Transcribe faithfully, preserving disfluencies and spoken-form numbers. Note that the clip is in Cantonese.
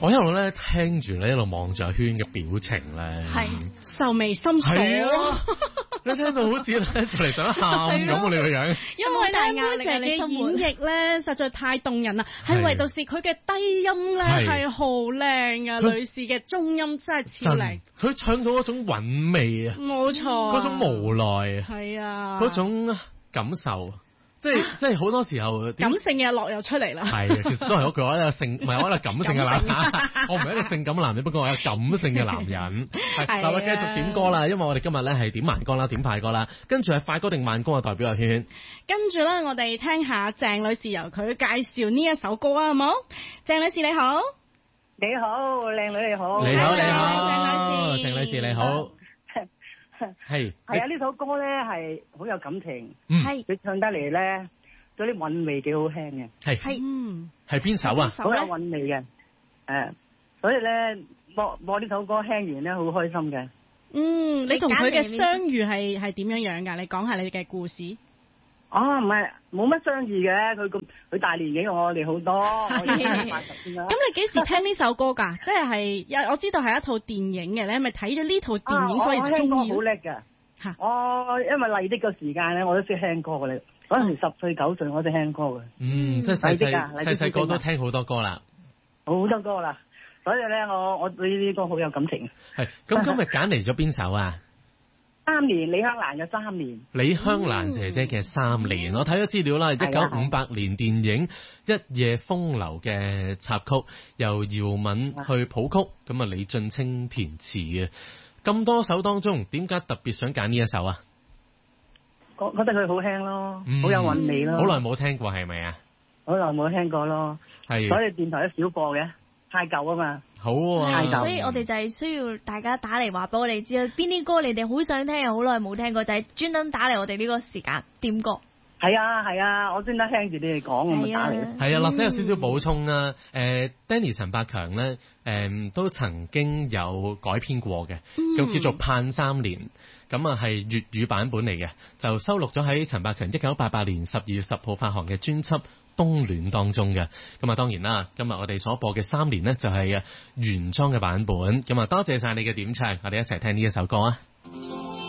我一路咧聽住你一路望住阿軒嘅表情咧， 係愁眉深鎖。 你聽到好似咧就嚟想喊咁啊！你個樣， 因為咧妹姐嘅演繹咧實在太動人啦，係唯獨是佢嘅低音咧係好靚啊，女士嘅中音真係超靚。佢唱到嗰種韻味啊， 冇錯， 嗰種無奈， 係啊， 嗰種感受。即係即係好多時候感性嘅樂又出嚟啦。 係，其實都係嗰句話，一個性唔係我一個感性嘅男人，我唔係一個性感嘅男人，不過我係一個感性嘅男人。係，嗱我繼續點歌啦，因為我哋今日咧係點慢歌啦，點快歌啦，跟住係快歌定慢歌啊？代表阿圈。 跟住咧，我哋聽下鄭女士由佢介紹呢一首歌啊，好冇？鄭女士你好， 你好，靚女你好， 你好你好，鄭女士，鄭女士你好。係係啊！呢首歌咧係好有感情， 係佢唱得嚟咧，嗰啲韻味幾好聽嘅。 係係嗯， 係邊首啊？ 好有韻味嘅，誒，所以咧播播呢首歌聽完咧好開心嘅。 嗯，你同佢嘅相遇係係點樣樣噶？你講下你嘅故事。 哦，唔係冇乜相遇嘅，佢咁佢大年紀我哋好多。咁你幾時聽呢首歌噶？即係係我知道係一套電影嘅，你係咪睇咗呢套電影所以就中意？ 我好叻㗎吓，我因為麗的個時間咧，我都識聽歌嘅。你嗰陣時十歲九歲我都聽歌嘅。 嗯，即係細細細細個都聽好多歌啦， 好多歌啦。所以咧，我我對呢啲歌好有感情。 係咁，今日揀嚟咗邊首啊？ 三年，李香蘭嘅三年。 李香蘭姐姐嘅三年，嗯、我睇咗資料啦，一九五八年電影《一夜風流》嘅插曲，由姚敏去譜曲，咁啊李俊清填詞嘅。咁多首當中，點解特別想揀呢一首啊？ 我覺得佢好聽咯，好、嗯、有韻味咯。 好耐冇聽過係咪啊？ 好耐冇聽過咯，係。所以電台都少播嘅，太舊啊嘛。 好啊， 所以我哋就係需要大家打嚟話俾我哋知啊，邊啲歌你哋好想聽又好耐冇聽過，就係專登打嚟我哋呢個時間點歌。 係啊係啊，我專登聽住你哋講，我咪打嚟。 係啊，或者有少少補充啦。誒、呃、Danny 陳百強咧，誒、呃、都曾經有改編過嘅，叫叫做《盼三年》，咁啊係粵語版本嚟嘅，就收錄咗喺陳百強一九八八年十二月十號發行嘅專輯《冬戀》當中嘅。咁啊當然啦，今日我哋所播嘅三年呢，就係原裝嘅版本。咁啊多謝晒你嘅點唱，我哋一齊聽呢一首歌啊！